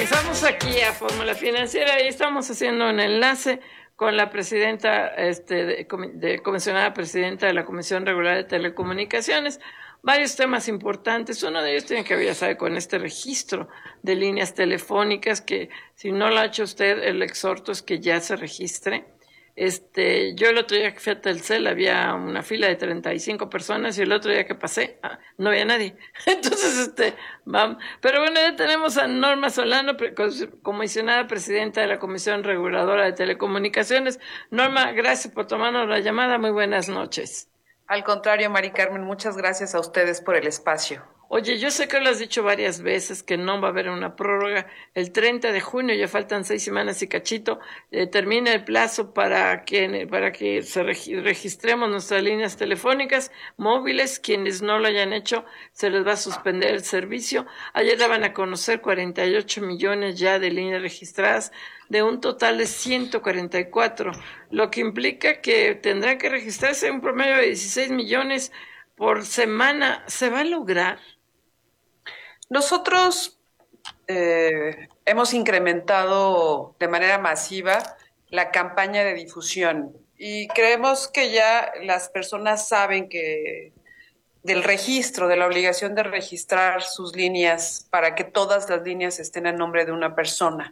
Regresamos aquí a Fórmula Financiera y estamos haciendo un enlace con la presidenta, comisionada presidenta de la Comisión Regular de Telecomunicaciones. Varios temas importantes. Uno de ellos tiene que ver, ya sabe, con este registro de líneas telefónicas que si no lo ha hecho usted, el exhorto es que ya se registre. Yo el otro día que fui a Telcel había una fila de 35 personas y el otro día que pasé no había nadie. Entonces, vamos. Pero bueno, ya tenemos a Norma Solano, comisionada presidenta de la Comisión Reguladora de Telecomunicaciones. Norma, gracias por tomarnos la llamada. Muy buenas noches. Al contrario, Mari Carmen, muchas gracias a ustedes por el espacio. Oye, yo sé que lo has dicho varias veces, que no va a haber una prórroga. El 30 de junio, ya faltan 6 semanas y cachito, termina el plazo para que registremos nuestras líneas telefónicas móviles. Quienes no lo hayan hecho, se les va a suspender el servicio. Ayer daban a conocer 48 millones ya de líneas registradas, de un total de 144, lo que implica que tendrán que registrarse un promedio de 16 millones por semana. ¿Se va a lograr? Nosotros hemos incrementado de manera masiva la campaña de difusión y creemos que ya las personas saben que del registro, de la obligación de registrar sus líneas para que todas las líneas estén a nombre de una persona.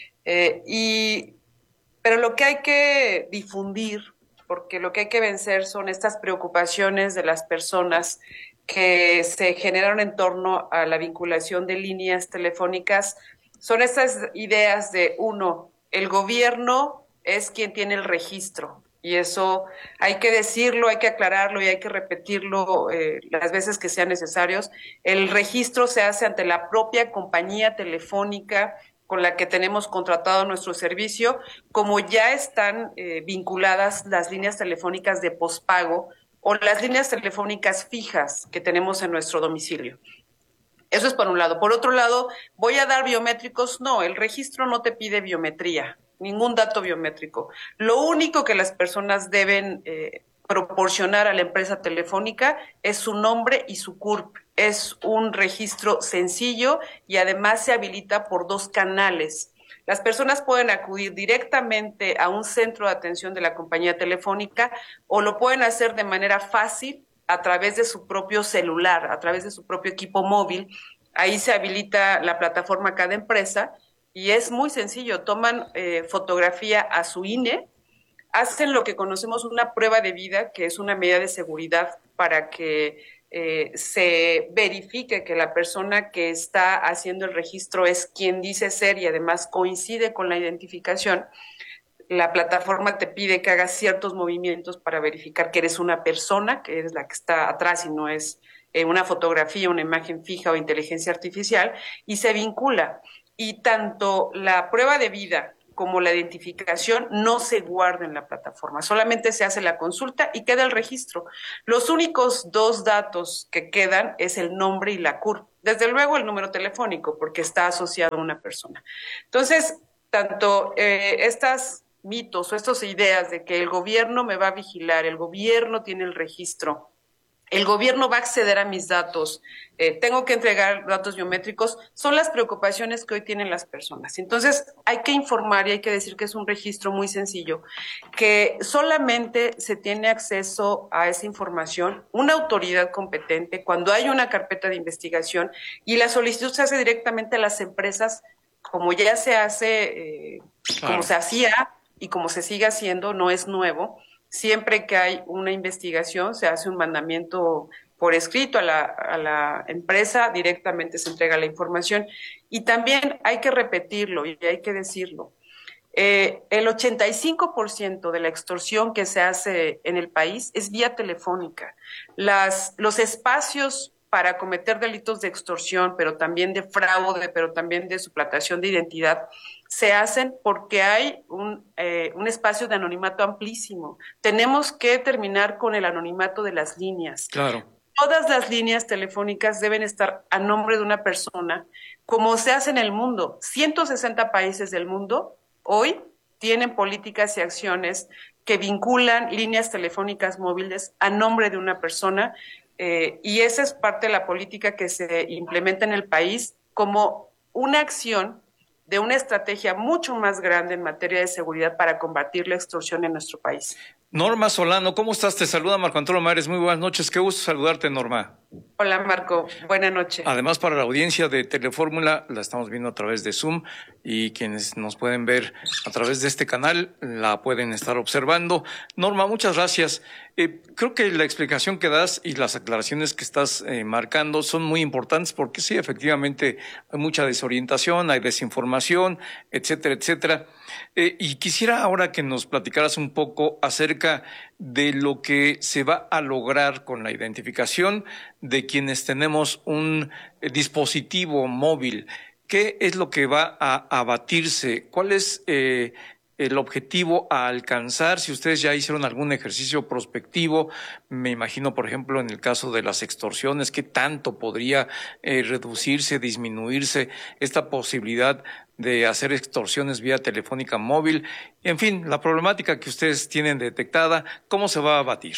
Pero lo que hay que difundir, porque lo que hay que vencer son estas preocupaciones de las personas que se generaron en torno a la vinculación de líneas telefónicas, son estas ideas de, uno, el gobierno es quien tiene el registro, y eso hay que decirlo, hay que aclararlo y hay que repetirlo las veces que sean necesarios. El registro se hace ante la propia compañía telefónica con la que tenemos contratado nuestro servicio, como ya están vinculadas las líneas telefónicas de pospago o las líneas telefónicas fijas que tenemos en nuestro domicilio. Eso es por un lado. Por otro lado, ¿voy a dar biométricos? No, el registro no te pide biometría, ningún dato biométrico. Lo único que las personas deben proporcionar a la empresa telefónica es su nombre y su CURP. Es un registro sencillo y además se habilita por 2 canales. Las personas pueden acudir directamente a un centro de atención de la compañía telefónica o lo pueden hacer de manera fácil a través de su propio celular, a través de su propio equipo móvil. Ahí se habilita la plataforma Cada Empresa y es muy sencillo. Toman fotografía a su INE, hacen lo que conocemos una prueba de vida, que es una medida de seguridad para que se verifique que la persona que está haciendo el registro es quien dice ser y además coincide con la identificación. La plataforma te pide que hagas ciertos movimientos para verificar que eres una persona, que eres la que está atrás y no es una fotografía, una imagen fija o inteligencia artificial, y se vincula. Y tanto la prueba de vida como la identificación no se guarda en la plataforma, solamente se hace la consulta y queda el registro. Los únicos 2 datos que quedan es el nombre y la CURP. Desde luego el número telefónico, porque está asociado a una persona. Entonces, tanto estas mitos o estas ideas de que el gobierno me va a vigilar, el gobierno tiene el registro, el gobierno va a acceder a mis datos, tengo que entregar datos biométricos, son las preocupaciones que hoy tienen las personas. Entonces, hay que informar y hay que decir que es un registro muy sencillo, que solamente se tiene acceso a esa información una autoridad competente cuando hay una carpeta de investigación y la solicitud se hace directamente a las empresas, como ya se hace, como se hacía y como se sigue haciendo, no es nuevo. Siempre que hay una investigación, se hace un mandamiento por escrito a la empresa, directamente se entrega la información. Y también hay que repetirlo y hay que decirlo. El 85% de la extorsión que se hace en el país es vía telefónica. Los espacios para cometer delitos de extorsión, pero también de fraude, pero también de suplantación de identidad, se hacen porque hay un espacio de anonimato amplísimo. Tenemos que terminar con el anonimato de las líneas. Claro. Todas las líneas telefónicas deben estar a nombre de una persona, como se hace en el mundo. 160 países del mundo hoy tienen políticas y acciones que vinculan líneas telefónicas móviles a nombre de una persona, y esa es parte de la política que se implementa en el país como una acción de una estrategia mucho más grande en materia de seguridad para combatir la extorsión en nuestro país. Norma Solano, ¿cómo estás? Te saluda Marco Antonio Mares. Muy buenas noches. Qué gusto saludarte, Norma. Hola, Marco. Buenas noches. Además, para la audiencia de Telefórmula, la estamos viendo a través de Zoom y quienes nos pueden ver a través de este canal la pueden estar observando. Norma, muchas gracias. Creo que la explicación que das y las aclaraciones que estás marcando son muy importantes porque sí, efectivamente, hay mucha desorientación, hay desinformación, etcétera, etcétera. Y quisiera ahora que nos platicaras un poco acerca de lo que se va a lograr con la identificación de quienes tenemos un dispositivo móvil. ¿Qué es lo que va a abatirse? ¿Cuál es el objetivo a alcanzar? Si ustedes ya hicieron algún ejercicio prospectivo, me imagino, por ejemplo, en el caso de las extorsiones, ¿qué tanto podría reducirse, disminuirse esta posibilidad de hacer extorsiones vía telefónica móvil? En fin, la problemática que ustedes tienen detectada, ¿cómo se va a abatir?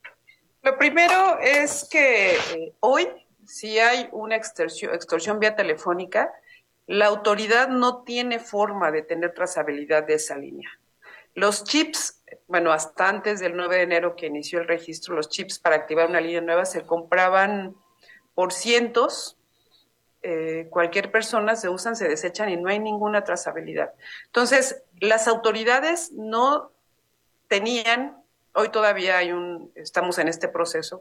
Lo primero es que hoy, si hay una extorsión vía telefónica, la autoridad no tiene forma de tener trazabilidad de esa línea. Los chips, bueno, hasta antes del 9 de enero que inició el registro, los chips para activar una línea nueva se compraban por cientos. Cualquier persona se usan, se desechan y no hay ninguna trazabilidad. Entonces, las autoridades no tenían, hoy todavía estamos en este proceso,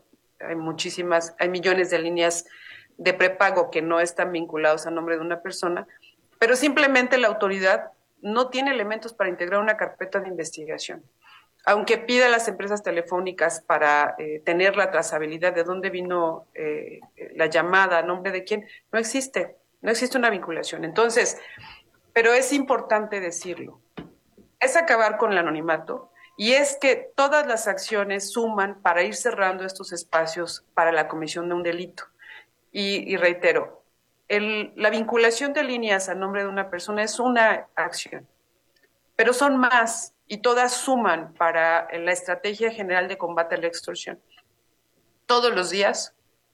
hay millones de líneas de prepago que no están vinculados a nombre de una persona, pero simplemente la autoridad no tiene elementos para integrar una carpeta de investigación. Aunque pida a las empresas telefónicas para tener la trazabilidad de dónde vino la llamada, a nombre de quién, no existe una vinculación. Entonces, pero es importante decirlo, es acabar con el anonimato y es que todas las acciones suman para ir cerrando estos espacios para la comisión de un delito. Y reitero, la vinculación de líneas a nombre de una persona es una acción, pero son más y todas suman para la estrategia general de combate a la extorsión. Todos los días,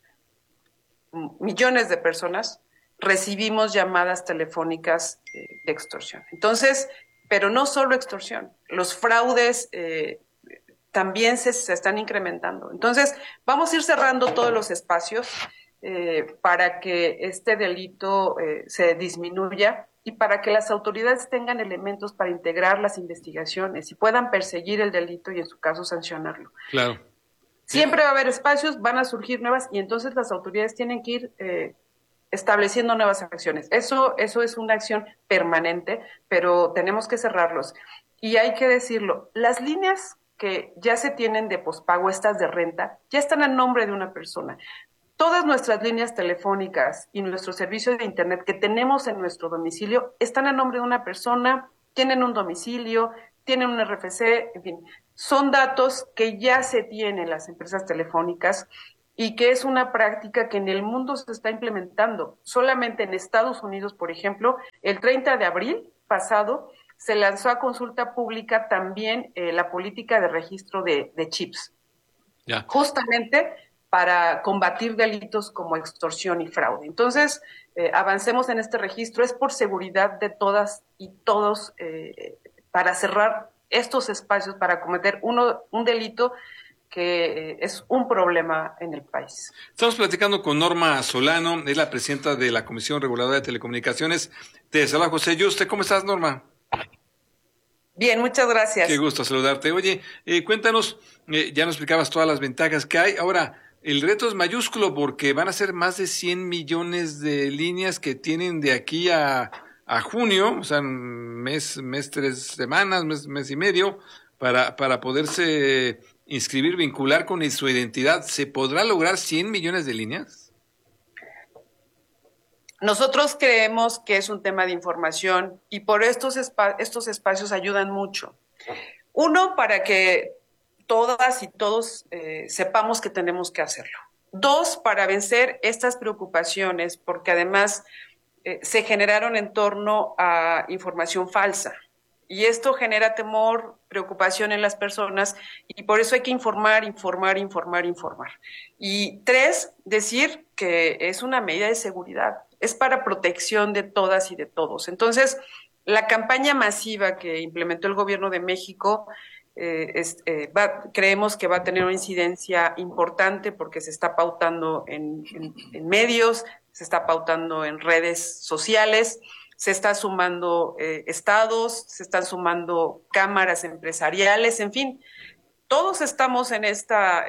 millones de personas recibimos llamadas telefónicas de extorsión. Entonces, pero no solo extorsión, los fraudes también se están incrementando. Entonces, vamos a ir cerrando todos los espacios para que este delito se disminuya y para que las autoridades tengan elementos para integrar las investigaciones y puedan perseguir el delito y en su caso sancionarlo. Claro. Siempre va a haber espacios, van a surgir nuevas y entonces las autoridades tienen que ir estableciendo nuevas acciones. Eso es una acción permanente, pero tenemos que cerrarlos. Y hay que decirlo, las líneas que ya se tienen de pospago, estas de renta, ya están a nombre de una persona. Todas nuestras líneas telefónicas y nuestro servicio de internet que tenemos en nuestro domicilio están a nombre de una persona, tienen un domicilio, tienen un RFC, en fin, son datos que ya se tienen las empresas telefónicas y que es una práctica que en el mundo se está implementando. Solamente en Estados Unidos, por ejemplo, el 30 de abril pasado se lanzó a consulta pública también la política de registro de chips. Ya. Justamente para combatir delitos como extorsión y fraude. Entonces, avancemos en este registro, es por seguridad de todas y todos, para cerrar estos espacios, para cometer un delito que es un problema en el país. Estamos platicando con Norma Solano, es la presidenta de la Comisión Reguladora de Telecomunicaciones. Te saluda José Yuste. ¿Cómo estás, Norma? Bien, muchas gracias. Qué gusto saludarte. Oye, cuéntanos, ya nos explicabas todas las ventajas que hay. Ahora, el reto es mayúsculo porque van a ser más de 100 millones de líneas que tienen de aquí a junio, o sea, mes 3 semanas, mes y medio, para poderse inscribir, vincular con su identidad. ¿Se podrá lograr 100 millones de líneas? Nosotros creemos que es un tema de información y por estos espacios ayudan mucho. Uno, para que todas y todos sepamos que tenemos que hacerlo. Dos, para vencer estas preocupaciones, porque además se generaron en torno a información falsa. Y esto genera temor, preocupación en las personas y por eso hay que informar. Y tres, decir que es una medida de seguridad. es para protección de todas y de todos. Entonces, la campaña masiva que implementó el gobierno de México creemos que va a tener una incidencia importante porque se está pautando en medios, se está pautando en redes sociales, se está sumando estados, se están sumando cámaras empresariales, en fin, todos estamos en esta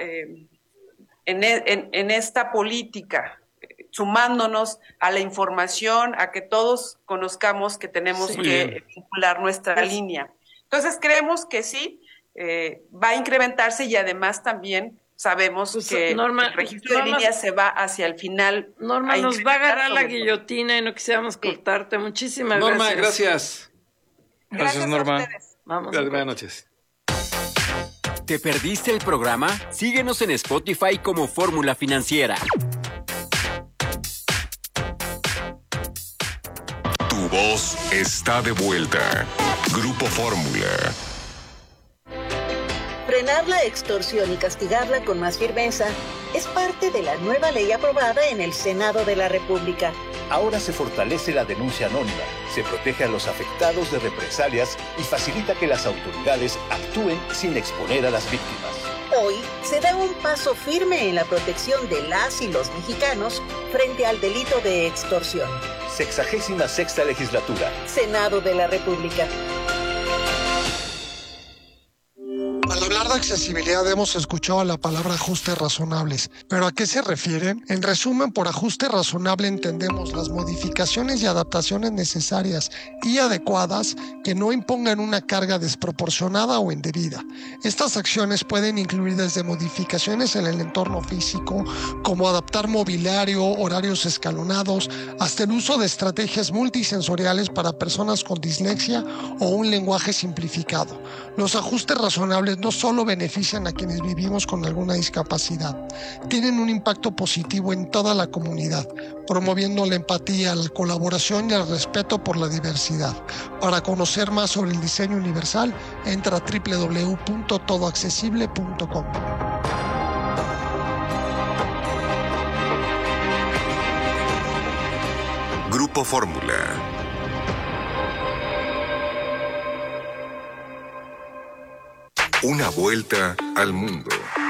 política, sumándonos a la información, a que todos conozcamos que tenemos que vincular nuestra línea. Entonces creemos que sí, va a incrementarse y además también sabemos que Norma, el registro de líneas se va hacia el final. Norma, nos va a agarrar la guillotina y no quisiéramos cortarte. Muchísimas gracias. Norma, gracias. Gracias, Norma. Vamos. Buenas noches. ¿Te perdiste el programa? Síguenos en Spotify como Fórmula Financiera. Tu voz está de vuelta. Grupo Fórmula. Frenar la extorsión y castigarla con más firmeza es parte de la nueva ley aprobada en el Senado de la República. Ahora se fortalece la denuncia anónima, se protege a los afectados de represalias y facilita que las autoridades actúen sin exponer a las víctimas. Hoy se da un paso firme en la protección de las y los mexicanos frente al delito de extorsión. 66ª legislatura. Senado de la República. Al hablar de accesibilidad hemos escuchado la palabra ajustes razonables, pero ¿a qué se refieren? En resumen, por ajuste razonable entendemos las modificaciones y adaptaciones necesarias y adecuadas que no impongan una carga desproporcionada o indebida. Estas acciones pueden incluir desde modificaciones en el entorno físico, como adaptar mobiliario, horarios escalonados, hasta el uso de estrategias multisensoriales para personas con dislexia o un lenguaje simplificado. Los ajustes razonables no solo benefician a quienes vivimos con alguna discapacidad, tienen un impacto positivo en toda la comunidad, promoviendo la empatía, la colaboración y el respeto por la diversidad. Para conocer más sobre el diseño universal, entra a www.todoaccesible.com. Grupo Fórmula. Una vuelta al mundo.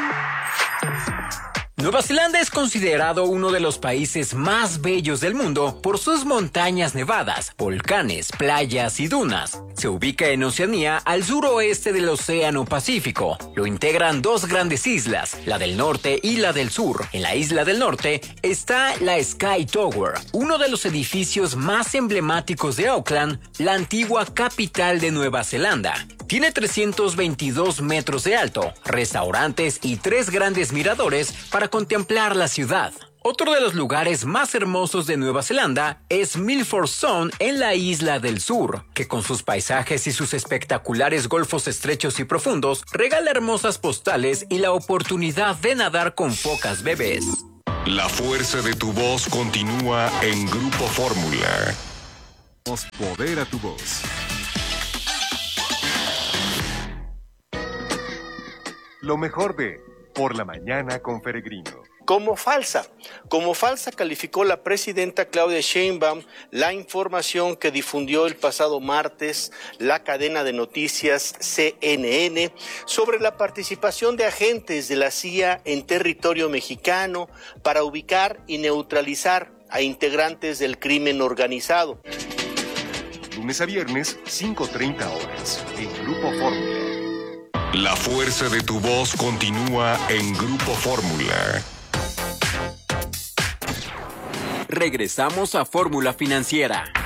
Nueva Zelanda es considerado uno de los países más bellos del mundo por sus montañas nevadas, volcanes, playas y dunas. Se ubica en Oceanía, al suroeste del Océano Pacífico. Lo integran dos grandes islas, la del norte y la del sur. En la isla del norte está la Sky Tower, uno de los edificios más emblemáticos de Auckland, la antigua capital de Nueva Zelanda. Tiene 322 metros de alto, restaurantes y 3 grandes miradores para contemplar la ciudad. Otro de los lugares más hermosos de Nueva Zelanda es Milford Sound en la isla del sur, que con sus paisajes y sus espectaculares golfos estrechos y profundos regala hermosas postales y la oportunidad de nadar con focas bebés. La fuerza de tu voz continúa en Grupo Fórmula. Poder a tu voz. Lo mejor de Por la Mañana con Peregrino. Como falsa calificó la presidenta Claudia Sheinbaum la información que difundió el pasado martes la cadena de noticias CNN sobre la participación de agentes de la CIA en territorio mexicano para ubicar y neutralizar a integrantes del crimen organizado. Lunes a viernes, 5:30 horas, en Grupo Fórmula. La fuerza de tu voz continúa en Grupo Fórmula. Regresamos a Fórmula Financiera.